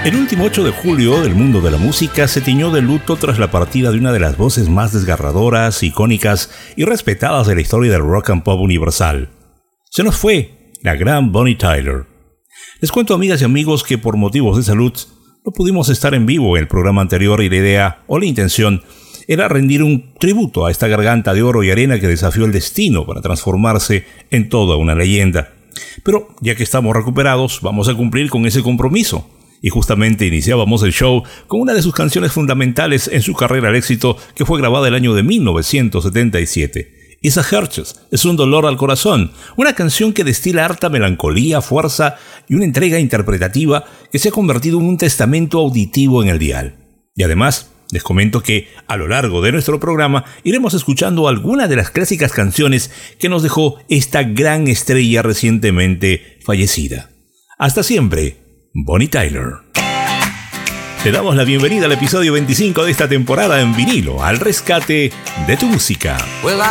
El último 8 de julio del mundo de la música se tiñó de luto tras la partida de una de las voces más desgarradoras, icónicas y respetadas de la historia del rock and pop universal. Se nos fue la gran Bonnie Tyler. Les cuento, amigas y amigos, que por motivos de salud no pudimos estar en vivo en el programa anterior y la idea o la intención era rendir un tributo a esta garganta de oro y arena que desafió el destino para transformarse en toda una leyenda. Pero ya que estamos recuperados, vamos a cumplir con ese compromiso. Y justamente iniciábamos el show con una de sus canciones fundamentales en su carrera al éxito, que fue grabada el año de 1977. It's a Heartache, es un dolor al corazón, una canción que destila harta melancolía, fuerza y una entrega interpretativa que se ha convertido en un testamento auditivo en el dial. Y además, les comento que a lo largo de nuestro programa iremos escuchando algunas de las clásicas canciones que nos dejó esta gran estrella recientemente fallecida. Hasta siempre, Bonnie Tyler. Te damos la bienvenida al episodio 25 de esta temporada en vinilo, al rescate de tu música. Well,